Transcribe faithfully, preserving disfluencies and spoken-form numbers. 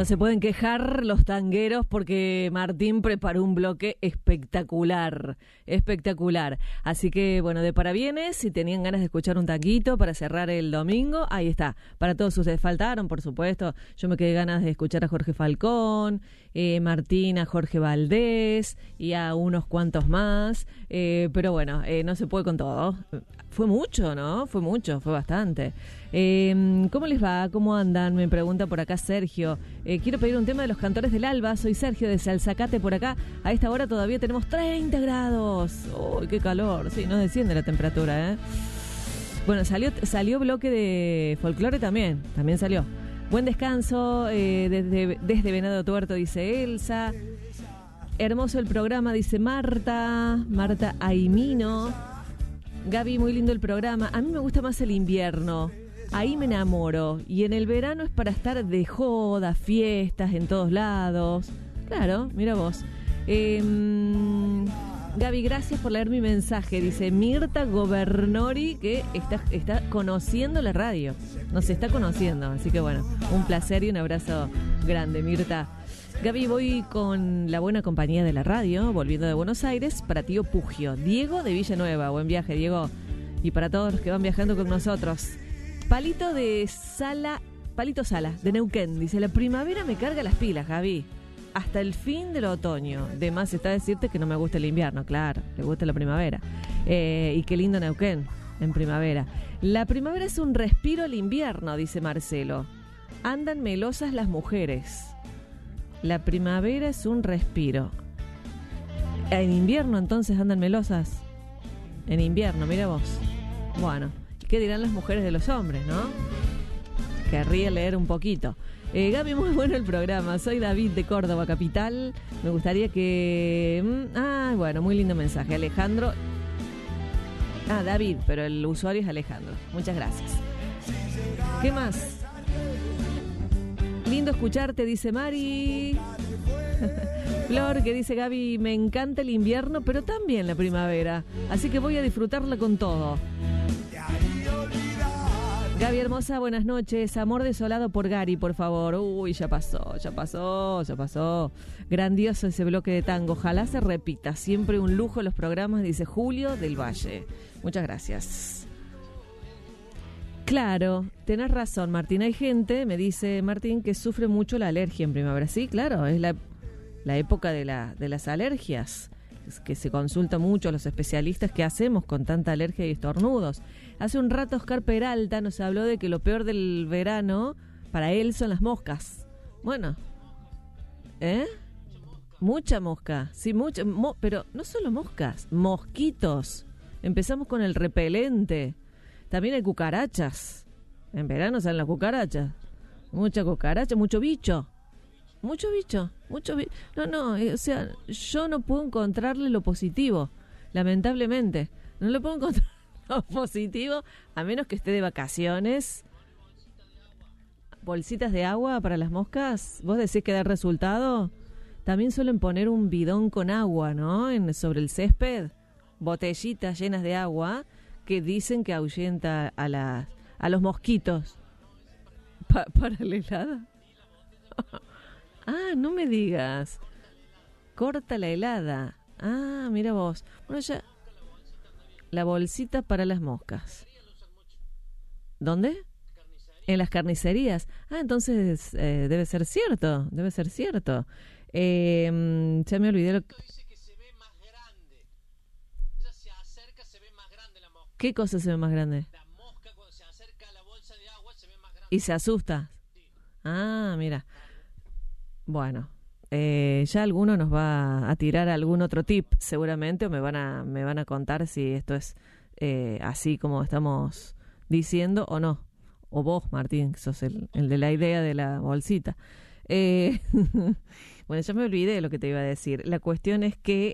No se pueden quejar los tangueros porque Martín preparó un bloque espectacular, espectacular. Así que, bueno, de parabienes, si tenían ganas de escuchar un tanguito para cerrar el domingo, ahí está. Para todos ustedes faltaron, por supuesto. Yo me quedé ganas de escuchar a Jorge Falcón, eh, Martín a Jorge Valdés y a unos cuantos más. Eh, pero bueno, eh, no se puede con todo. Fue mucho, ¿no? Fue mucho, fue bastante. Eh, ¿Cómo les va? ¿Cómo andan? Me pregunta por acá Sergio. Eh, quiero pedir un tema de los Cantores del Alba. Soy Sergio de Salzacate por acá. A esta hora todavía tenemos treinta grados. ¡Uy, qué calor! Sí, no desciende la temperatura, ¿eh? Bueno, salió salió bloque de folclore también. También salió. Buen descanso eh, desde, desde Venado Tuerto, dice Elsa. Hermoso el programa, dice Marta. Marta Aimino. Gaby, muy lindo el programa. A mí me gusta más el invierno. Ahí me enamoro. Y en el verano es para estar de joda, fiestas en todos lados. Claro, mira vos. Eh, Gaby, gracias por leer mi mensaje. Dice Mirta Governori, que está, está conociendo la radio. Nos está conociendo. Así que bueno, un placer y un abrazo grande, Mirta. Gaby, voy con la buena compañía de la radio, volviendo de Buenos Aires, para tío Pugio. Diego de Villanueva. Buen viaje, Diego. Y para todos los que van viajando con nosotros. Palito de Sala, Palito Sala, de Neuquén. Dice, la primavera me carga las pilas, Gaby. Hasta el fin del otoño. De más está decirte que no me gusta el invierno, claro. Le gusta la primavera. Eh, y qué lindo Neuquén, en primavera. La primavera es un respiro al invierno, dice Marcelo. Andan melosas las mujeres. La primavera es un respiro. En invierno entonces andan melosas. En invierno, mira vos. Bueno, ¿qué dirán las mujeres de los hombres, no? Querría leer un poquito. Eh, Gaby, muy bueno el programa. Soy David de Córdoba, capital. Me gustaría que... Mm, ah, bueno, muy lindo mensaje. Alejandro... Ah, David, pero el usuario es Alejandro. Muchas gracias. ¿Qué más? Lindo escucharte, dice Mari. Flor, que dice Gaby, me encanta el invierno, pero también la primavera. Así que voy a disfrutarla con todo. Gaby hermosa, buenas noches. Amor desolado por Gary, por favor. Uy, ya pasó, ya pasó, ya pasó. Grandioso ese bloque de tango. Ojalá se repita. Siempre un lujo los programas, dice Julio del Valle. Muchas gracias. Claro, tenés razón, Martín. Hay gente, me dice Martín, que sufre mucho la alergia en primavera. Sí, claro, es la, la época de, la, de las alergias, es que se consulta mucho a los especialistas qué hacemos con tanta alergia y estornudos. Hace un rato Oscar Peralta nos habló de que lo peor del verano para él son las moscas. Bueno, ¿eh? Mucha mosca, sí, mucha, mo- pero no solo moscas, mosquitos. Empezamos con el repelente. También hay cucarachas. En verano salen las cucarachas. Mucha cucaracha, mucho bicho. Mucho bicho, mucho bicho. No, no, eh, o sea, yo no puedo encontrarle lo positivo, lamentablemente. No le puedo encontrar lo positivo, a menos que esté de vacaciones. Bolsitas de agua para las moscas. ¿Vos decís que da resultado? También suelen poner un bidón con agua, ¿no? En, sobre el césped. Botellitas llenas de agua que dicen que ahuyenta a, la, a los mosquitos. Pa, ¿Para la helada? Ah, no me digas. Corta la helada. Ah, mira vos. Bueno, ya... La bolsita para las moscas. ¿Dónde? En las carnicerías. Ah, entonces eh, debe ser cierto. Debe ser cierto. Eh, ya me olvidé lo que... ¿Qué cosa se ve más grande? La mosca cuando se acerca a la bolsa de agua se ve más grande. Y se asusta. Sí. Ah, mira. Bueno, eh, ya alguno nos va a tirar algún otro tip, seguramente, o me van a me van a contar si esto es eh, así como estamos diciendo o no. O vos, Martín, que sos el, el de la idea de la bolsita. Eh, bueno, ya me olvidé de lo que te iba a decir. La cuestión es que